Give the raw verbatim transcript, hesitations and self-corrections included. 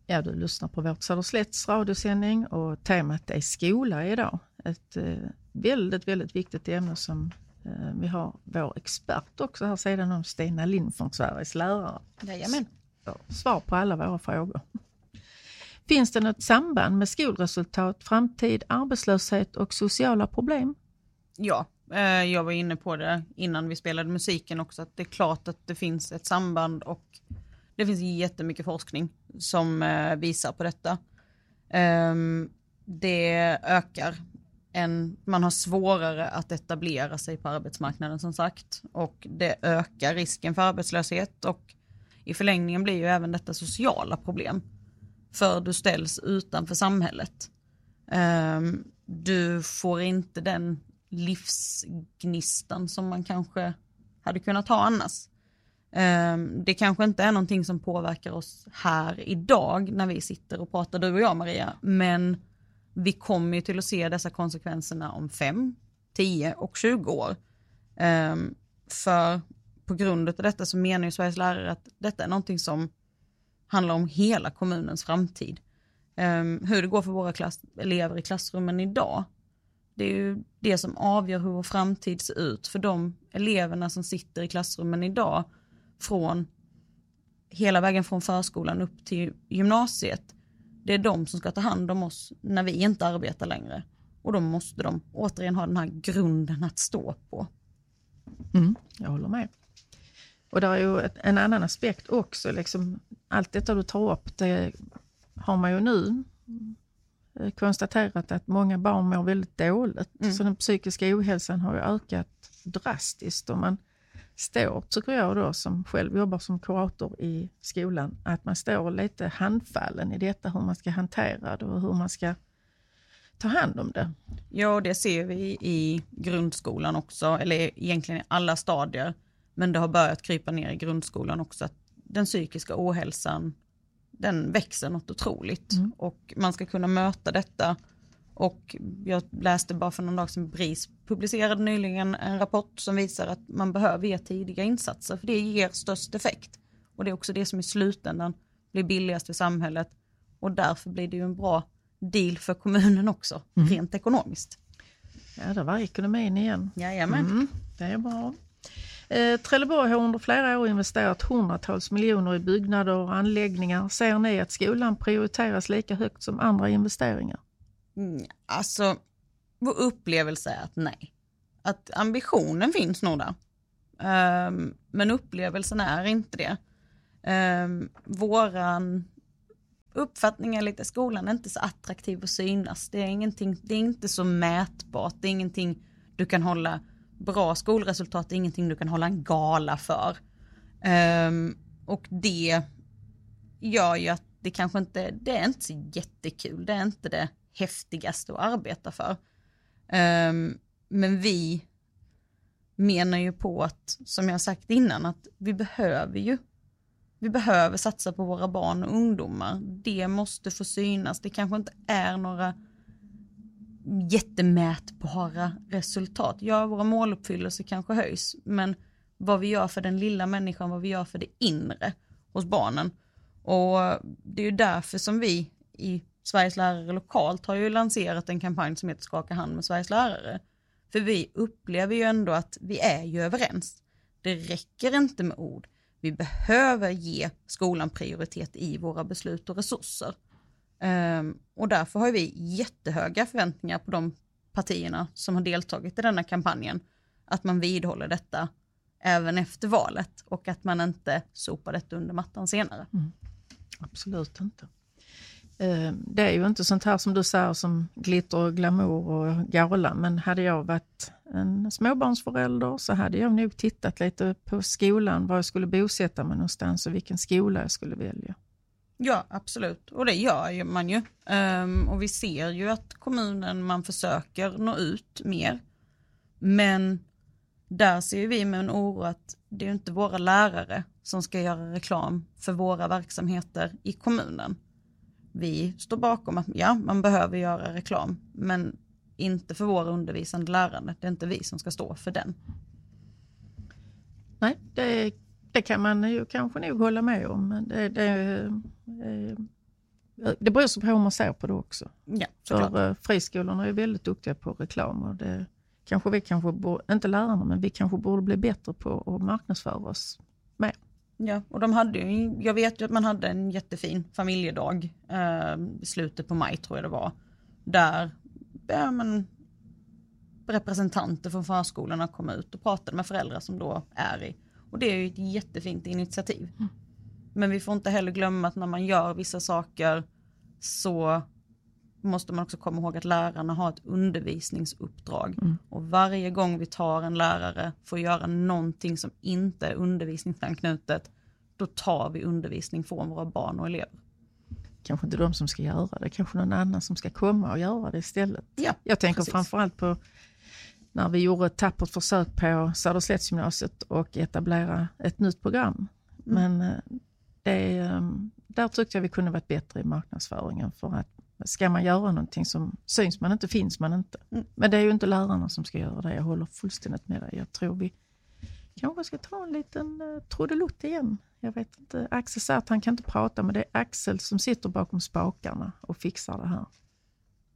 Ja, du lyssnar på vårt Söderslätts radiosändning och temat är skola idag. Ett eh, väldigt, väldigt viktigt ämne som eh, vi har vår expert också här sedan om Stina Lind från Sveriges lärare. Jajamän. Svar på alla våra frågor. Finns det något samband med skolresultat, framtid, arbetslöshet och sociala problem? Ja, eh, jag var inne på det innan vi spelade musiken också, att det är klart att det finns ett samband och det finns jättemycket forskning som eh, visar på detta. Um, det ökar. En, man har svårare att etablera sig på arbetsmarknaden som sagt. Och det ökar risken för arbetslöshet. Och i förlängningen blir ju även detta sociala problem. För du ställs utanför samhället. Um, du får inte den livsgnistan som man kanske hade kunnat ha annars. Um, det kanske inte är någonting som påverkar oss här idag när vi sitter och pratar, du och jag Maria, men vi kommer ju till att se dessa konsekvenserna om fem, tio och tjugo år. Um, för på grund av detta så menar ju Sveriges lärare att detta är någonting som handlar om hela kommunens framtid. Um, hur det går för våra klass- elever i klassrummen idag, det är ju det som avgör hur vår framtid ser ut för de eleverna som sitter i klassrummen idag. Från hela vägen från förskolan upp till gymnasiet. Det är de som ska ta hand om oss när vi inte arbetar längre. Och då måste de återigen ha den här grunden att stå på. Mm, jag håller med. Och det är ju ett, en annan aspekt också. Liksom, allt detta du tar upp, det har man ju nu konstaterat att många barn mår väldigt dåligt. Mm. Så den psykiska ohälsan har ju ökat drastiskt. Och man står, tycker jag då, som själv jobbar som kurator i skolan, att man står lite handfallen i detta, hur man ska hantera det och hur man ska ta hand om det. Ja, det ser vi i grundskolan också, eller egentligen i alla stadier, men det har börjat krypa ner i grundskolan också, att den psykiska ohälsan, den växer något otroligt. Mm. Och man ska kunna möta detta. Och jag läste bara för någon dag sedan, B R I S publicerade nyligen en rapport som visar att man behöver ge tidiga insatser, för det ger störst effekt. Och det är också det som i slutändan blir billigast för samhället. Och därför blir det ju en bra deal för kommunen också, mm. rent ekonomiskt. Ja, det var ekonomin igen. Jajamän. Mm, det är bra. Eh, Trelleborg har under flera år investerat hundratals miljoner i byggnader och anläggningar. Ser ni att skolan prioriteras lika högt som andra investeringar? Mm, alltså, vår upplevelse är att nej. Att ambitionen finns nog där. Um, men upplevelsen är inte det. Um, våran uppfattning är lite, skolan är inte så attraktiv att synas. Det är, ingenting, det är inte så mätbart. Det är ingenting du kan hålla bra skolresultat. Det är ingenting du kan hålla en gala för. Um, och det gör ju att det kanske inte, det är inte så jättekul. Det är inte det häftigaste att arbeta för. Um, men vi menar ju på att, som jag sagt innan, att vi behöver ju vi behöver satsa på våra barn och ungdomar. Det måste få synas. Det kanske inte är några jättemätbara resultat. Ja, våra måluppfyllelser kanske höjs, men vad vi gör för den lilla människan, vad vi gör för det inre hos barnen. Och det är ju därför som vi i Sveriges lärare lokalt har ju lanserat en kampanj som heter Skaka hand med Sveriges lärare. För vi upplever ju ändå att vi är ju överens. Det räcker inte med ord. Vi behöver ge skolan prioritet i våra beslut och resurser. Um, och därför har vi jättehöga förväntningar på de partierna som har deltagit i denna kampanjen. Att man vidhåller detta även efter valet. Och att man inte sopar detta under mattan senare. Mm. Absolut inte. Det är ju inte sånt här som du säger som glitter och glamour och gala, men hade jag varit en småbarnsförälder så hade jag nog tittat lite på skolan, var jag skulle bosätta mig någonstans och vilken skola jag skulle välja. Ja, absolut. Och det gör man ju. Um, och vi ser ju att kommunen, man försöker nå ut mer. Men där ser vi med en oro att det är inte våra lärare som ska göra reklam för våra verksamheter i kommunen. Vi står bakom att ja, man behöver göra reklam, men inte för våra undervisande lärare. Det är inte vi som ska stå för den. Nej, det, det kan man ju kanske nog hålla med om. Det, det, Det beror så på hur man ser på det också. Ja, för friskolorna är väldigt duktiga på reklam. Och det kanske vi kanske borde, inte lärarna, men vi kanske borde bli bättre på att marknadsföra oss mer. Ja, och de hade ju, jag vet ju att man hade en jättefin familjedag eh, i slutet på maj tror jag det var. Där ja, men, representanter från förskolorna kom ut och pratade med föräldrar som då är i. Och det är ju ett jättefint initiativ. Mm. Men vi får inte heller glömma att när man gör vissa saker så måste man också komma ihåg att lärarna har ett undervisningsuppdrag. Mm. Och varje gång vi tar en lärare för att göra någonting som inte är undervisningsanknutet, då tar vi undervisning från våra barn och elever. Kanske inte de som ska göra det, kanske någon annan som ska komma och göra det istället. Ja, jag tänker precis. Framförallt på när vi gjorde ett tappert försök på Söderslättsgymnasiet och etablera ett nytt program. Mm. Men det, där tyckte jag vi kunde varit bättre i marknadsföringen, för att ska man göra någonting som syns man inte, finns man inte. Mm. Men det är ju inte lärarna som ska göra det. Jag håller fullständigt med dig. Jag tror vi kanske ska ta en liten uh, trudelutt igen. Jag vet inte. Axel säger att han kan inte prata, men det är Axel som sitter bakom spakarna och fixar det här.